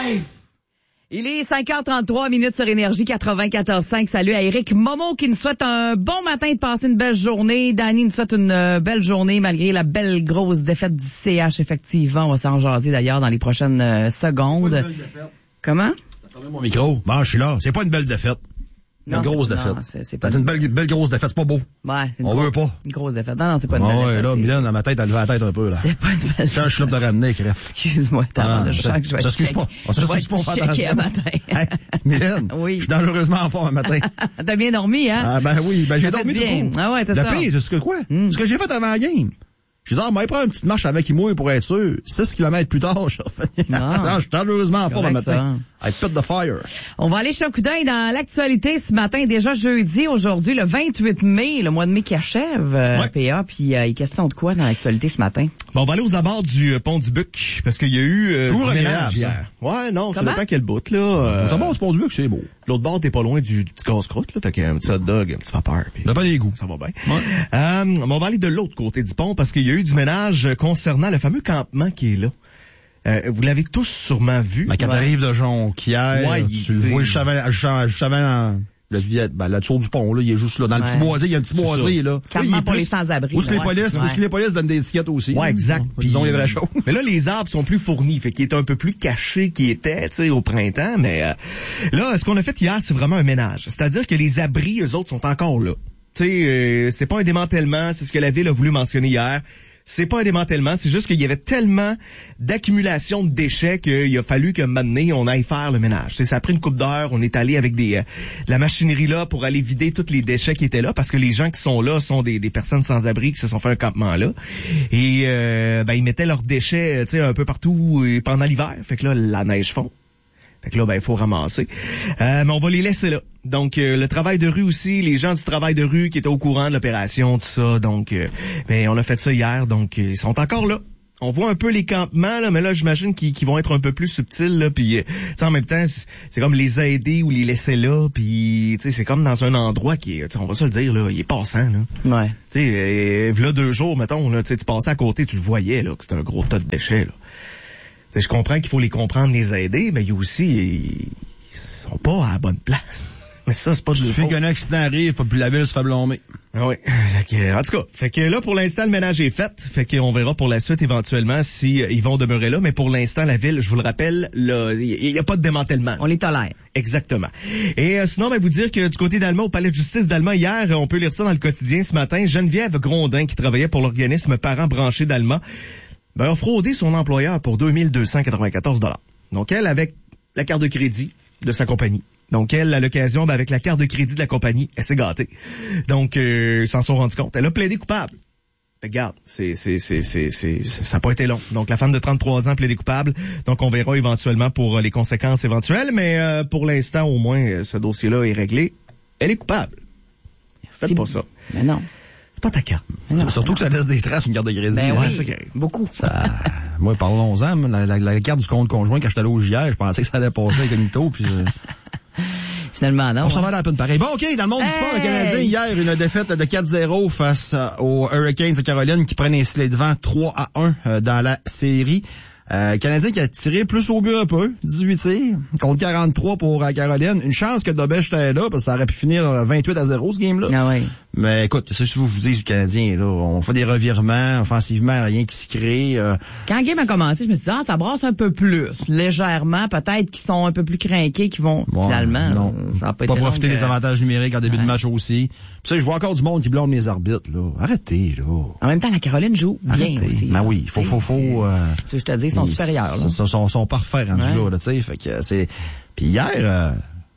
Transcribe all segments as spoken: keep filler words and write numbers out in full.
Il est cinq heures trente-trois minutes sur Énergie quatre-vingt-quatorze cinq. Salut à Éric Momo qui nous souhaite un bon matin, de passer une belle journée. Danny nous souhaite une euh, belle journée malgré la belle grosse défaite du C H, effectivement. On va s'en jaser d'ailleurs dans les prochaines euh, secondes. Comment? T'as fermé mon micro. Bon, je suis là. C'est pas une belle défaite. Non, une grosse c'est, défaite. Non, c'est, c'est pas c'est une belle, belle grosse défaite, c'est pas beau. Ouais, c'est une On gros, veut pas. Une grosse défaite. Non, non, c'est pas une oh, belle ouais, défaite. là, c'est... Mylène, dans ma tête, elle levait la tête un peu, là. C'est pas une belle C'est un chloup de ramener, crève. Excuse-moi, t'as ah, je sens que je vais être check. On je vais être checké à matin. Hey, Mylène, oui. je suis dangereusement en forme un matin. T'as bien dormi, hein? Ah, ben oui, ben j'ai ça dormi bien. tout. Ah ouais, c'est le ça. Le pire, c'est ce que quoi? Mm. Ce que j'ai fait avant la game. Je dis, ah, moi, prendre une petite marche avec Imouille pour être sûr. six kilomètres plus tard, je non, je suis dangereusement en forme un matin. I put the fire. On va aller jeter un coup d'œil dans l'actualité ce matin, déjà jeudi, aujourd'hui, le vingt-huit mai, le mois de mai qui achève, euh, ouais. P A, puis euh, il est question de quoi dans l'actualité ce matin? Bon, on va aller aux abords du euh, pont du Buc, parce qu'il y a eu euh, du ménage hier. Ouais, non, ça dépend quel bout, là. Euh, aux abords du pont du Buc, c'est beau. L'autre bord, t'es pas loin du, du petit casse-croûte, là, fait qu'un petit hot dog, un petit vapeur. N'a pas des goûts. Ça va bien. Ouais. Euh, on va aller de l'autre côté du pont, parce qu'il y a eu du ménage concernant le fameux campement qui est là. Euh, vous l'avez tous sûrement vu. Mais quand ouais. t'arrives de Jonquière, ouais, tu le vois juste avant, juste avant le, ben, la tour du pont, là, il est juste là. Dans ouais. le petit boisé, il y a un petit boisé, là. Campement pour les sans-abri. Où est-ce que les polices, où est-ce que les polices donnent des étiquettes aussi? Ouais, exact. Puis ils ont les vraies choses. Mais là, les arbres sont plus fournis, fait qu'ils étaient un peu plus cachés qu'ils étaient, tu sais, au printemps, mais, euh, là, ce qu'on a fait hier, c'est vraiment un ménage. C'est-à-dire que les abris, eux autres, sont encore là. Tu sais, euh, c'est pas un démantèlement, c'est ce que la ville a voulu mentionner hier. C'est pas un démantèlement, c'est juste qu'il y avait tellement d'accumulation de déchets qu'il a fallu que maintenant on aille faire le ménage. T'sais, ça a pris une couple d'heures, on est allé avec des euh, la machinerie là pour aller vider tous les déchets qui étaient là, parce que les gens qui sont là sont des, des personnes sans abri qui se sont fait un campement là. Et euh, ben ils mettaient leurs déchets, tu sais, un peu partout pendant l'hiver. Fait que là, la neige fond. Fait que là, ben, il faut ramasser. Euh, mais on va les laisser là. Donc, euh, le travail de rue aussi, les gens du travail de rue qui étaient au courant de l'opération, tout ça. Donc, euh, ben, on a fait ça hier. Donc, ils sont encore là. On voit un peu les campements, là, mais là, j'imagine qu'ils, qu'ils vont être un peu plus subtils, là. Puis, euh, en même temps, c'est, c'est comme les aider ou les laisser là. Puis, tu sais, c'est comme dans un endroit qui est, on va se le dire, là, il est passant, là. Ouais. Tu sais, euh, là, deux jours, mettons, là, tu sais, tu passais à côté, tu le voyais, là, que c'était un gros tas de déchets, là. T'sais, je comprends qu'il faut les comprendre, les aider, mais il y a aussi, ils sont pas à la bonne place. Mais ça, c'est pas de le fait qu'un accident arrive, pas plus la ville se fait blâmer. Ah oui. Fait que, en tout cas, fait que là, pour l'instant, le ménage est fait. Fait qu'on verra pour la suite, éventuellement, si euh, ils vont demeurer là. Mais pour l'instant, la ville, je vous le rappelle, il y a pas de démantèlement. On les tolère. Exactement. Et euh, sinon, ben, vous dire que du côté d'Alma, au palais de justice d'Alma, hier, on peut lire ça dans le quotidien ce matin, Geneviève Grondin, qui travaillait pour l'organisme Parents branchés d'Alma, ben, a fraudé son employeur pour deux mille deux cent quatre-vingt-quatorze dollars. Donc, elle, avec la carte de crédit de sa compagnie. Donc, elle, à l'occasion, ben, avec la carte de crédit de la compagnie, elle s'est gâtée. Donc, euh, ils s'en sont rendus compte. Elle a plaidé coupable. Regarde, c'est, c'est, c'est, c'est, c'est, ça n'a pas été long. Donc, la femme de trente-trois ans plaidé coupable. Donc, on verra éventuellement pour les conséquences éventuelles. Mais euh, pour l'instant, au moins, ce dossier-là est réglé. Elle est coupable. Faites pas ça. Mais non. C'est pas ta carte. Non, surtout que ça laisse des traces, une carte de crédit. Ben ouais, oui, ça, beaucoup. Ça, moi, parlons-en, la, la, la carte du compte conjoint, quand j'étais allé au J R, je pensais que ça allait passer incognito, puis... Euh... Finalement, non. On s'en va à la peine pareil. Bon, OK, dans le monde hey! du sport, le Canadien, hier, une défaite de quatre zéro face aux Hurricanes de Caroline qui prennent un les devants trois à un euh, dans la série. Euh, le Canadien qui a tiré plus au but un peu, dix-huit tirs, contre quarante-trois pour euh, Caroline. Une chance que Dobèche était là, parce que ça aurait pu finir vingt-huit à zéro, ce game-là. Ah oui. Mais écoute, c'est ce que je vous dis, le Canadien, là, on fait des revirements, offensivement, rien qui se crée. Euh... Quand le game a commencé, je me suis dit, ah, ça brasse un peu plus, légèrement, peut-être qu'ils sont un peu plus craqués, qu'ils vont, bon, finalement, non, ça a pas, pas été profiter long que... des avantages numériques en début ouais. de match aussi. Puis ça, je vois encore du monde qui blâme les arbitres, là. Arrêtez, là. En même temps, la Caroline joue Arrêtez. bien aussi. Ben oui, faut, faut, faut, euh... tu veux, je te dis, ils sont supérieurs, là. Ils sont, sont, sont parfaits rendus ouais. là, là, tu sais. Fait que c'est, puis hier, euh...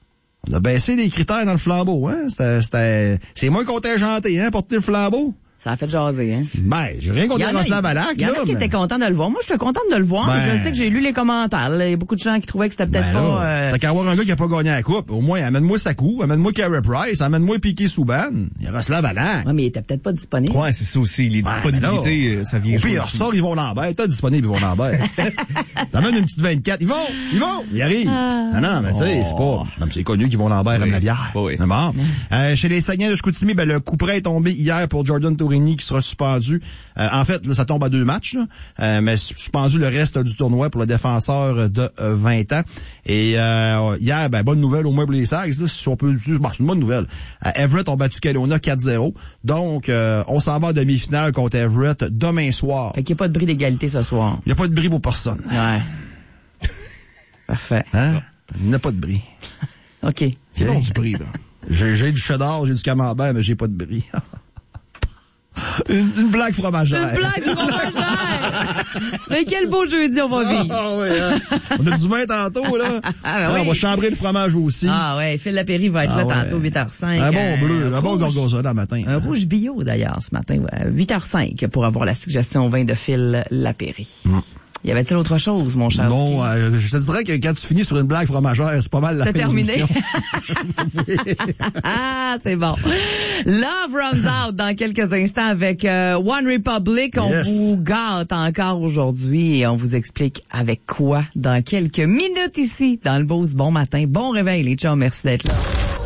on a baissé les critères dans le flambeau, hein. C'était, c'était, c'est moins contingenté, hein, porter le flambeau. Ça a fait jaser, hein. Ben, j'ai rien contre Yaroslav Halak, là. Il y en a qui mais... étaient contents de le voir. Moi, je suis contente de le voir, ben... mais je sais que j'ai lu les commentaires. Là. Il y a beaucoup de gens qui trouvaient que c'était peut-être ben pas... Euh... T'as qu'à avoir un gars qui a pas gagné la coupe. Au moins, amène-moi Sakou, amène-moi Carey Price, amène-moi Piqué Souban. Yaroslav Halak. Ouais, mais il était peut-être pas disponible. Ouais, c'est ça aussi. Les ouais, disponibilités, là, ça vient... Au pire, ressort Yvon Lambert. T'as disponible Yvon Lambert. T'amènes une petite vingt-quatre. Yvon! Yvon! Il arrive. Ah. Non, non, mais tu sais, c'est pas... Même c'est connu qu'Yvon Lambert aime la bière. Oui. Bon. Euh, chez les Saguenay de Chicoutimi, ben, le coup près est tombé hier pour Jordan Touré. Tourigny qui sera suspendu. Euh, en fait, là, ça tombe à deux matchs, là, euh, mais suspendu le reste du tournoi pour le défenseur de euh, vingt ans. Et euh, hier, ben, bonne nouvelle au moins pour les Sags, si on peut dire, bon, c'est une bonne nouvelle. Euh, Everett ont battu Kelowna quatre zéro. Donc, euh, on s'en va en demi-finale contre Everett demain soir. Fait qu'il n'y a pas de bris d'égalité ce soir. Il n'y a pas de bris pour personne. Ouais. Parfait. Hein? Il n'y a pas de bris. OK. C'est bon du bris, là. J'ai, j'ai du cheddar, j'ai du camembert, mais j'ai pas de bris. une, une blague fromagère. Une blague fromagère! Mais quel beau jeudi on va vivre. Ah, oui, hein. On a du vin tantôt, là. Ah, ben Alors, oui. on va chambrer le fromage aussi. Ah ouais, Phil Lapéry va être Ah, là ouais. tantôt, huit heures cinq. Un bon bleu, un un bon rouge- gorgonzola le matin. Un rouge bio, d'ailleurs, ce matin, ouais, huit heures cinq, pour avoir la suggestion vin de Phil Lapéry. Mm. Y avait-il autre chose, mon cher? Non, euh, je te dirais que quand tu finis sur une blague fromagère, c'est pas mal la C'est fin terminé. de l'émission. Ah, c'est bon. Love runs out dans quelques instants avec euh, One Republic. On Yes. vous gâte encore aujourd'hui et on vous explique avec quoi dans quelques minutes ici dans le Boost. Bon matin, bon réveil les chums, merci d'être là.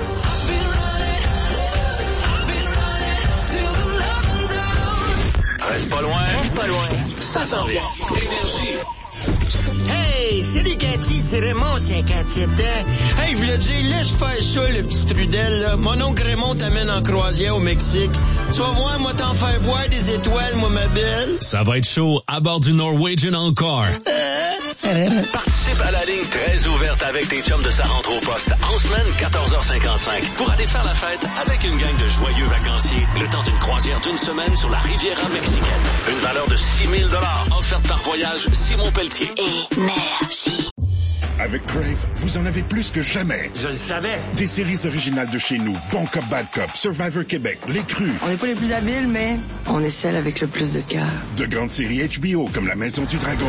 Reste pas loin. Pas loin. Ça s'en vient. Énergie. Hey, salut Cathy, c'est Raymond cinquante-sept ans. Hey, je voulais dire, laisse faire ça, le petit Trudel, là. Mon oncle Raymond t'amène en croisière au Mexique. Tu vas voir, moi t'en faire boire des étoiles, moi, ma belle. Ça va être chaud à bord du Norwegian Encore. Participe à la ligne très ouverte avec tes chums de sa rentre au poste en semaine quatorze heures cinquante-cinq pour aller faire la fête avec une gang de joyeux vacanciers le temps d'une croisière d'une semaine sur la Riviera mexicaine. Une valeur de six mille dollars offerte par Voyage Simon Pelletier. Énergie. Avec Crave, vous en avez plus que jamais. Je le savais. Des séries originales de chez nous, Bon Cop, Bad Cop, Survivor Québec, Les Crus. On n'est pas les plus habiles, mais on est celle avec le plus de cœur. De grandes séries H B O comme La Maison du Dragon.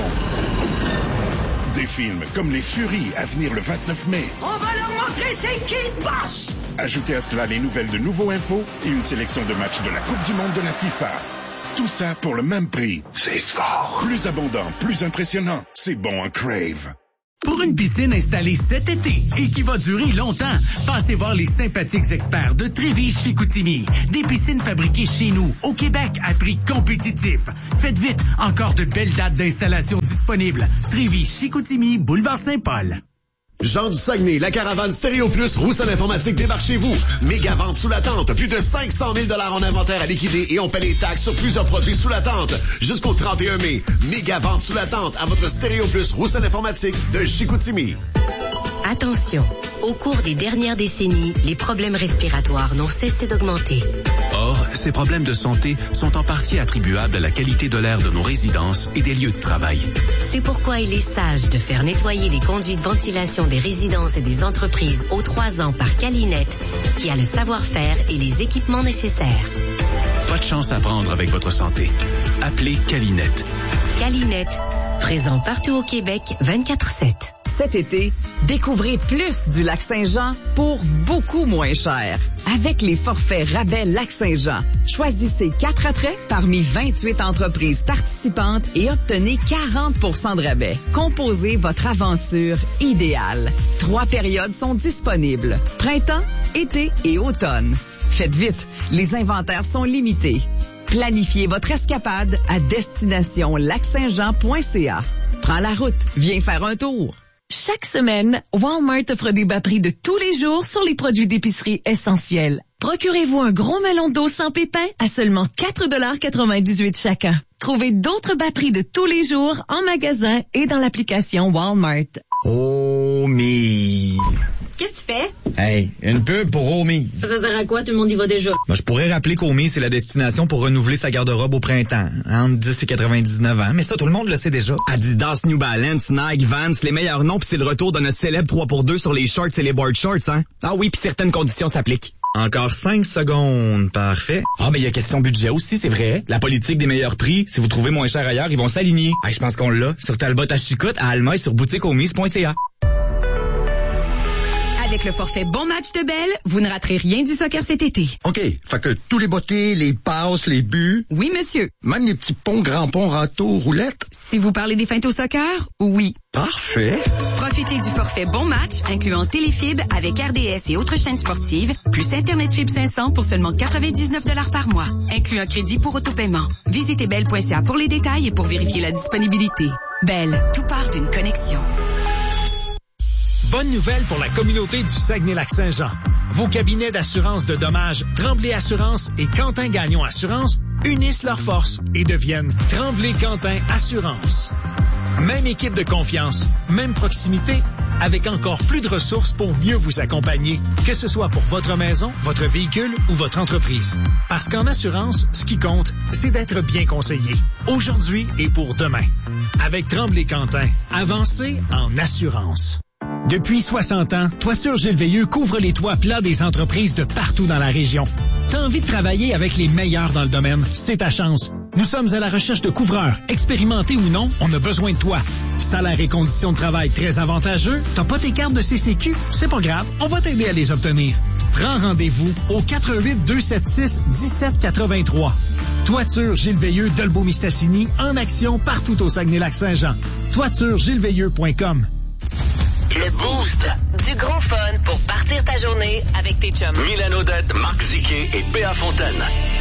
Des films comme Les Furies à venir le vingt-neuf mai. On va leur montrer c'est qui le boss. Ajoutez à cela les nouvelles de Nouveau Info et une sélection de matchs de la Coupe du Monde de la FIFA. Tout ça pour le même prix. C'est fort. Plus abondant, plus impressionnant. C'est bon en Crave. Pour une piscine installée cet été et qui va durer longtemps, passez voir les sympathiques experts de Trévis-Chicoutimi. Des piscines fabriquées chez nous, au Québec, à prix compétitif. Faites vite, encore de belles dates d'installation disponibles. Trévis-Chicoutimi, boulevard Saint-Paul. Jean du Saguenay, la caravane Stéréo Plus, Roussel Informatique débarque chez vous. Méga vente sous la tente. Plus de cinq cent mille dollars en inventaire à liquider et on paie les taxes sur plusieurs produits sous la tente. Jusqu'au trente et un mai. Méga vente sous la tente à votre Stéréo Plus, Roussel Informatique de Chicoutimi. Attention, au cours des dernières décennies, les problèmes respiratoires n'ont cessé d'augmenter. Or, ces problèmes de santé sont en partie attribuables à la qualité de l'air de nos résidences et des lieux de travail. C'est pourquoi il est sage de faire nettoyer les conduits de ventilation des résidences et des entreprises aux trois ans par Calinet, qui a le savoir-faire et les équipements nécessaires. Pas de chance à prendre avec votre santé. Appelez Calinet. Calinet, présent partout au Québec, vingt-quatre sept. Cet été, découvrez plus du Lac-Saint-Jean pour beaucoup moins cher. Avec les forfaits rabais Lac-Saint-Jean, choisissez quatre attraits parmi vingt-huit entreprises participantes et obtenez quarante pour cent de rabais. Composez votre aventure idéale. Trois périodes sont disponibles. Printemps, été et automne. Faites vite, les inventaires sont limités. Planifiez votre escapade à destination lac saint jean point c a. Prends la route, viens faire un tour. Chaque semaine, Walmart offre des bas prix de tous les jours sur les produits d'épicerie essentiels. Procurez-vous un gros melon d'eau sans pépins à seulement quatre dollars quatre-vingt-dix-huit chacun. Trouvez d'autres bas prix de tous les jours en magasin et dans l'application Walmart. Omise. Qu'est-ce que tu fais? Hey, une pub pour Omise. Ça, ça sert à quoi? Tout le monde y va déjà. Ben, je pourrais rappeler qu'Omise, c'est la destination pour renouveler sa garde-robe au printemps, entre dix et quatre-vingt-dix-neuf ans. Mais ça, tout le monde le sait déjà. Adidas, New Balance, Nike, Vans, les meilleurs noms, pis c'est le retour de notre célèbre trois pour deux sur les shorts et les board shorts, hein? Ah oui, pis certaines conditions s'appliquent. Encore cinq secondes. Parfait. Ah, mais il y a question budget aussi, c'est vrai. La politique des meilleurs prix, si vous trouvez moins cher ailleurs, ils vont s'aligner. Hey, je pense qu'on l'a. Sur Talbot à Chicoute, à Alma et sur boutique omise point c a. Avec le forfait Bon Match de Bell, vous ne raterez rien du soccer cet été. OK, fait que tous les bottés, les passes, les buts... Oui, monsieur. Même les petits ponts, grands ponts, râteaux, roulettes... Si vous parlez des feintes au soccer, oui. Parfait. Profitez du forfait Bon Match, incluant Téléfib avec R D S et autres chaînes sportives, plus Internet Fibre cinq cents pour seulement quatre-vingt-dix-neuf dollars par mois, inclut un crédit pour autopaiement. Visitez bell point c a pour les détails et pour vérifier la disponibilité. Bell, tout part d'une connexion. Bonne nouvelle pour la communauté du Saguenay-Lac-Saint-Jean. Vos cabinets d'assurance de dommages Tremblay Assurance et Quentin Gagnon Assurance unissent leurs forces et deviennent Tremblay-Quentin Assurance. Même équipe de confiance, même proximité, avec encore plus de ressources pour mieux vous accompagner, que ce soit pour votre maison, votre véhicule ou votre entreprise. Parce qu'en assurance, ce qui compte, c'est d'être bien conseillé, aujourd'hui et pour demain. Avec Tremblay-Quentin, avancez en assurance. Depuis soixante ans, Toiture Gilles Veilleux couvre les toits plats des entreprises de partout dans la région. T'as envie de travailler avec les meilleurs dans le domaine? C'est ta chance. Nous sommes à la recherche de couvreurs. Expérimentés ou non, on a besoin de toi. Salaire et conditions de travail très avantageux. T'as pas tes cartes de C C Q? C'est pas grave, on va t'aider à les obtenir. Prends rendez-vous au quatre un huit, deux sept six, un sept huit trois. Toiture Gilles Veilleux d'Olbeau-Mistassini, en action partout au Saguenay-Lac-Saint-Jean. toiture gilles veilleux point com. Le Boost. Du gros fun pour partir ta journée avec tes chums. Milan Odette, Marc Ziquet et Péa Fontaine.